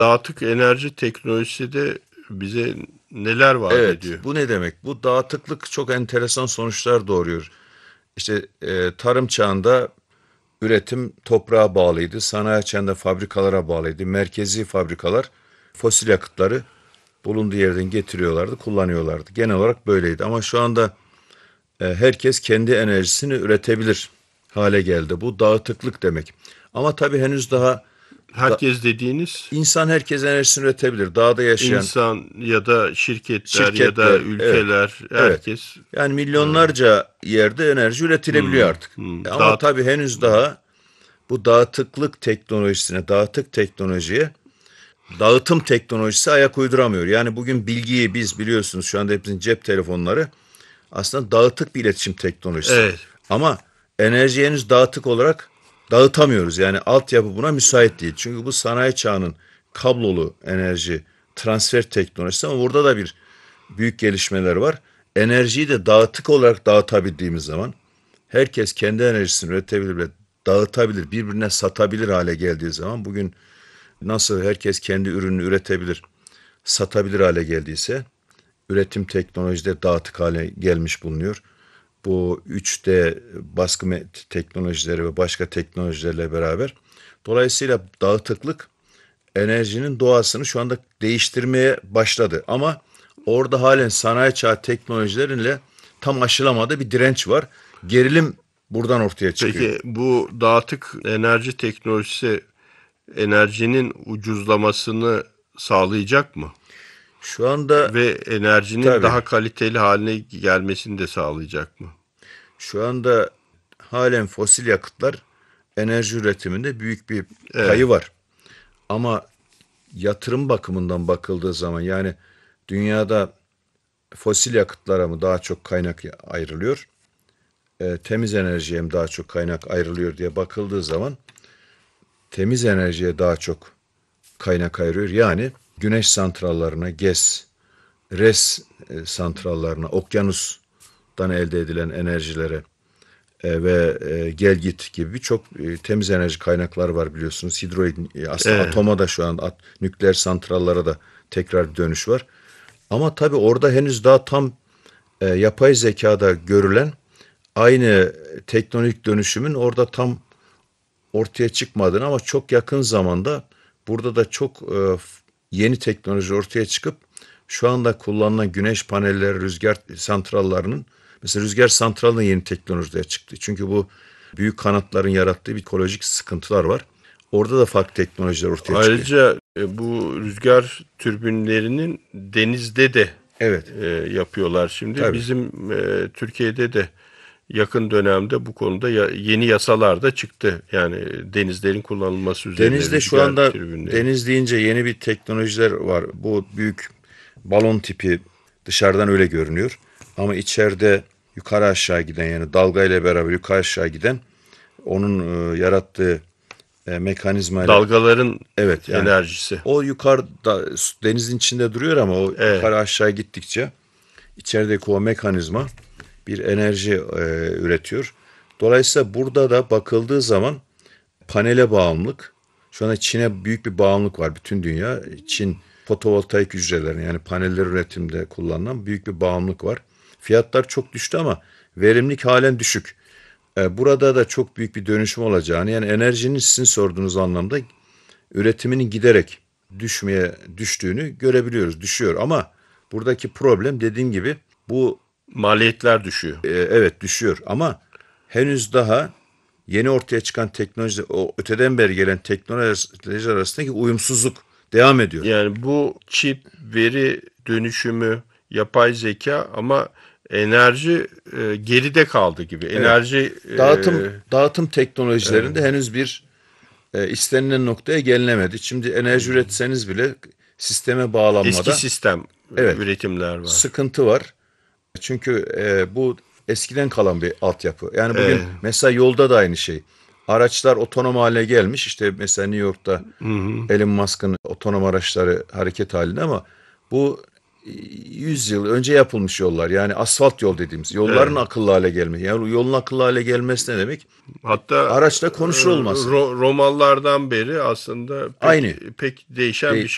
Dağıtık enerji teknolojisi de bize neler vaat Evet, ediyor? bu ne demek? Bu dağıtıklık çok enteresan sonuçlar doğuruyor. İşte tarım çağında üretim toprağa bağlıydı. Sanayi çağında fabrikalara bağlıydı. Merkezi fabrikalar fosil yakıtları bulunduğu yerden getiriyorlardı, kullanıyorlardı. Genel olarak böyleydi. Ama şu anda herkes kendi enerjisini üretebilir hale geldi. Bu dağıtıklık demek. Ama tabii henüz daha da, Herkes dediğiniz insan herkes enerjisini üretebilir. Dağda yaşayan insan ya da şirketler ya da şirketler, evet, ülkeler, evet. herkes. Yani milyonlarca yerde enerji üretilebiliyor artık. Ama Dağıtık. tabii henüz daha bu dağıtıklık teknolojisine, dağıtık teknolojiye, dağıtım teknolojisi ayak uyduramıyor. Yani bugün bilgiyi biz biliyorsunuz şu anda hepimizin cep telefonları aslında dağıtık bir iletişim teknolojisi. Evet. Ama enerji henüz dağıtık olarak dağıtamıyoruz. Yani altyapı buna müsait değil. Çünkü bu sanayi çağının kablolu enerji transfer teknolojisi ama burada da bir büyük gelişmeler var. Enerjiyi de dağıtık olarak dağıtabildiğimiz zaman herkes kendi enerjisini üretebilir ve dağıtabilir, birbirine satabilir hale geldiği zaman bugün nasıl herkes kendi ürününü üretebilir, satabilir hale geldiyse üretim teknolojide dağıtık hale gelmiş bulunuyor. Bu 3D baskı teknolojileri ve başka teknolojilerle beraber. Dolayısıyla dağıtıklık enerjinin doğasını şu anda değiştirmeye başladı. Ama orada halen sanayi çağı teknolojileriyle tam aşılamadığı bir direnç var. Gerilim buradan ortaya çıkıyor. Peki bu dağıtık enerji teknolojisi enerjinin ucuzlamasını sağlayacak mı? Şu anda Ve enerjinin tabii daha kaliteli haline gelmesini de sağlayacak mı? şu anda halen fosil yakıtlar enerji üretiminde büyük bir Evet. payı var. Ama yatırım bakımından bakıldığı zaman yani dünyada fosil yakıtlara mı daha çok kaynak ayrılıyor, temiz enerjiye mi daha çok kaynak ayrılıyor diye bakıldığı zaman temiz enerjiye daha çok kaynak ayırıyor. Yani güneş santrallarına, GES, RES santrallarına, okyanustan elde edilen enerjilere ve gelgit gibi birçok temiz enerji kaynakları var biliyorsunuz. Aslında Evet. atoma da şu an nükleer santrallara da tekrar bir dönüş var. Ama tabii orada henüz daha tam yapay zekada görülen aynı teknolojik dönüşümün orada tam ortaya çıkmadığını ama çok yakın zamanda burada da çok yeni teknoloji ortaya çıkıp şu anda kullanılan güneş panelleri, rüzgar santrallarının mesela rüzgar santralının yeni teknolojiler çıktı. Çünkü bu büyük kanatların yarattığı ekolojik sıkıntılar var. Orada da farklı teknolojiler ortaya çıkıyor. Ayrıca bu rüzgar türbinlerinin denizde de Evet, yapıyorlar şimdi. tabii. Bizim Türkiye'de de yakın dönemde bu konuda yeni yasalar da çıktı. Yani denizlerin kullanılması üzerine Denizde şu rüzgar anda türbinleri. deniz deyince yeni bir teknolojiler var. Bu büyük balon tipi dışarıdan öyle görünüyor. Ama içeride yukarı aşağı giden yani dalga ile beraber yukarı aşağı giden onun yarattığı mekanizma ile Dalgaların evet yani enerjisi. o yukarıda denizin içinde duruyor ama o Evet. yukarı aşağı gittikçe içerideki o mekanizma bir enerji üretiyor. Dolayısıyla burada da bakıldığı zaman panele bağımlılık. Şu anda Çin'e büyük bir bağımlılık var. Bütün dünya. Çin fotovoltaik hücrelerini yani paneller üretimde kullanılan büyük bir bağımlılık var. Fiyatlar çok düştü ama verimlilik halen düşük. Burada da çok büyük bir dönüşüm olacağını yani enerjinin sizin sorduğunuz anlamda üretiminin giderek düştüğünü görebiliyoruz. Düşüyor ama buradaki problem dediğim gibi bu Maliyetler düşüyor. evet düşüyor ama henüz daha yeni ortaya çıkan teknoloji, o öteden beri gelen teknolojiler arasındaki uyumsuzluk devam ediyor. Yani bu çip, veri dönüşümü, yapay zeka ama enerji geride kaldı gibi. Evet. Enerji Dağıtım e, teknolojilerinde henüz bir istenilen noktaya gelinemedi. Şimdi enerji üretseniz bile sisteme eski bağlanmada sistem evet üretimler var. sıkıntı var. Çünkü bu eskiden kalan bir altyapı. Yani bugün E, mesela yolda da aynı şey. Araçlar otonom hale gelmiş. İşte mesela New York'ta hı hı. Elon Musk'ın otonom araçları hareket halinde ama bu 100 yıl önce yapılmış yollar. Yani asfalt yol dediğimiz yolların E, akıllı hale gelmesi. Yani yolun akıllı hale gelmesi ne demek? hatta Araçla konuşur olması. Romalılardan beri aslında Aynı. pek değişen bir De- şey